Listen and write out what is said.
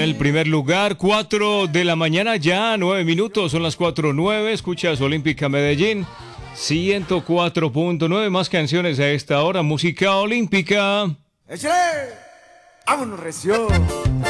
en el primer lugar, 4 de la mañana ya, 9 minutos, son las 4:09, escuchas Olímpica Medellín, 104.9, más canciones a esta hora, música olímpica. ¡Échale! ¡Vámonos, recio!